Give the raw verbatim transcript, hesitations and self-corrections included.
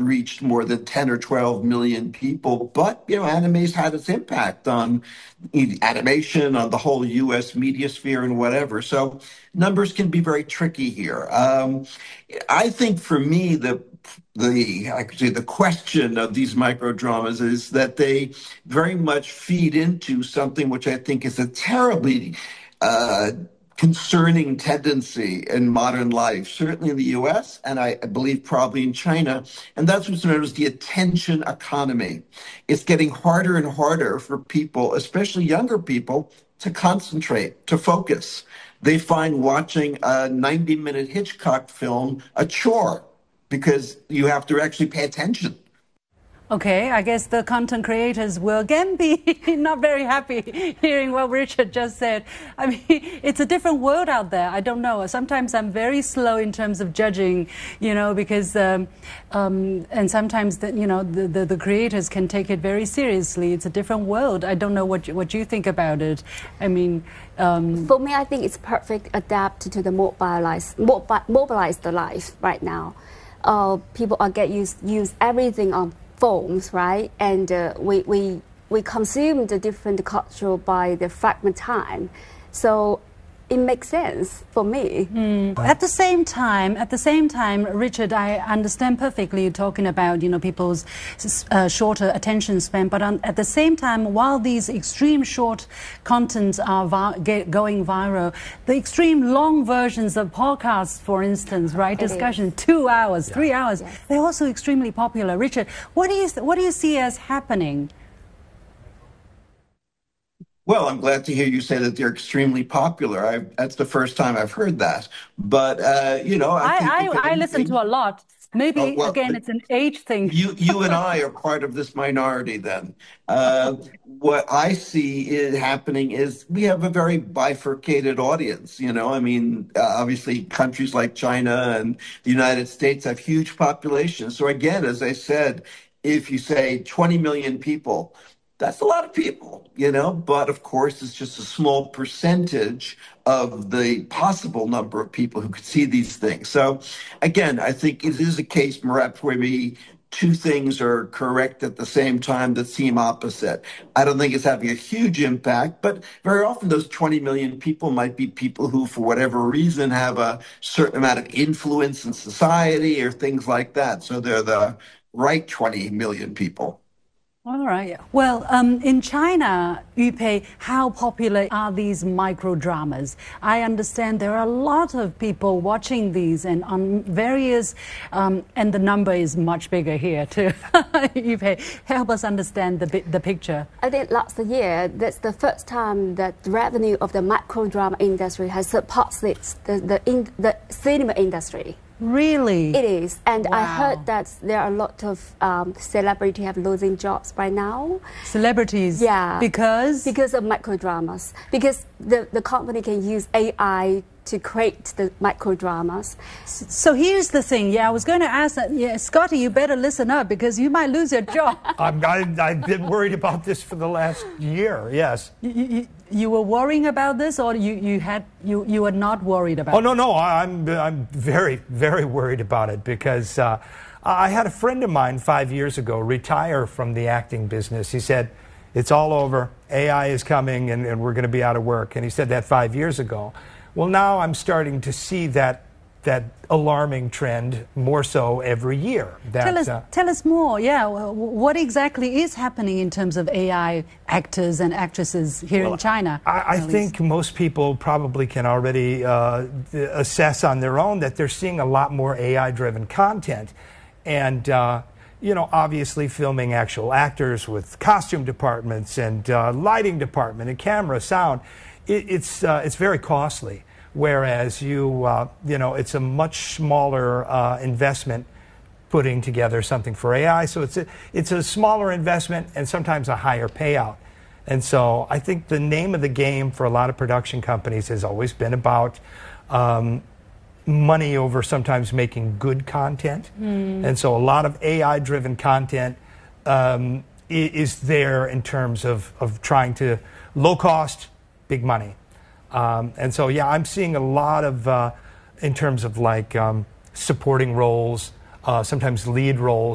reached more than ten or twelve million people. But, you know, anime's had its impact on animation, on the whole U S media sphere and whatever. So numbers can be very tricky here. Um, I think for me, the the I could say the question of these microdramas is that they very much feed into something which I think is a terribly uh, concerning tendency in modern life, certainly in the U S, and I believe probably in China, and that's what's known as the attention economy. It's getting harder and harder for people, especially younger people, to concentrate, to focus. They find watching a ninety-minute Hitchcock film a chore because you have to actually pay attention. Okay, I guess the content creators will again be not very happy hearing what Richard just said. I mean, it's a different world out there. I don't know. Sometimes I'm very slow in terms of judging, you know, because, um, um, and sometimes, the, you know, the, the, the creators can take it very seriously. It's a different world. I don't know what you, what you think about it. I mean... Um, For me, I think it's perfect adapted to the mobilized, mobilized life right now. Uh, people are get used use everything on phones, right? And uh, we, we, we consume the different culture by the fragment time. So it makes sense for me. Mm. At the same time, at the same time, Richard, I understand perfectly you're talking about, you know, people's uh, shorter attention span. But on, at the same time, while these extreme short contents are vi get, going viral, the extreme long versions of podcasts, for instance, right, it discussion, is. two hours, yeah. three hours, yes. they're also extremely popular. Richard, what do you what do you see as happening? Well, I'm glad to hear you say that they're extremely popular. I, that's the first time I've heard that. But, uh, you know... I, I, I, I listen to a lot. Maybe, oh, well, again, it's an age thing. You, you and I are part of this minority then. Uh, what I see is happening is we have a very bifurcated audience, you know. I mean, uh, obviously, countries like China and the United States have huge populations. So again, as I said, if you say twenty million people... that's a lot of people, you know, but of course it's just a small percentage of the possible number of people who could see these things. So again, I think it is a case, perhaps, where maybe two things are correct at the same time that seem opposite. I don't think it's having a huge impact, but very often those twenty million people might be people who, for whatever reason, have a certain amount of influence in society or things like that. So they're the right twenty million people. All right. Well, um, in China, Yupei, how popular are these microdramas? I understand there are a lot of people watching these and on various, um, and the number is much bigger here too. Yupei, help us understand the, the picture. I think last year, that's the first time that the revenue of the microdrama industry has surpassed the, the, in, the cinema industry. Really? It is. And wow. I heard that there are a lot of um, celebrities have losing jobs right now. Celebrities? Yeah. Because? Because of microdramas. Because the, the company can use A I to create the microdramas. So here's the thing. Yeah, I was going to ask that. Yeah, Scotty, you better listen up because you might lose your job. I'm, I, I've been worried about this for the last year, yes. You, you, you were worrying about this, or you, you, had, you, you were not worried about it? Oh, no, no. I'm, I'm very, very worried about it because uh, I had a friend of mine five years ago retire from the acting business. He said, it's all over. A I is coming and, and we're going to be out of work. And he said that five years ago. Well, now I'm starting to see that that alarming trend more so every year. That, tell us, uh, tell us more. Yeah, what exactly is happening in terms of A I actors and actresses here well, in China? I, I think most people probably can already uh, assess on their own that they're seeing a lot more A I-driven content, and uh, you know, obviously filming actual actors with costume departments and uh, lighting department and camera, sound. It, it's uh, it's very costly. Whereas you, uh, you know, it's a much smaller uh, investment putting together something for A I. So it's a, it's a smaller investment and sometimes a higher payout. And so I think the name of the game for a lot of production companies has always been about um, money over sometimes making good content. Mm. And so a lot of A I-driven content um, is there in terms of, of trying to low cost, big money. Um, and so, yeah, I'm seeing a lot of, uh, in terms of like um, supporting roles, uh, sometimes lead roles.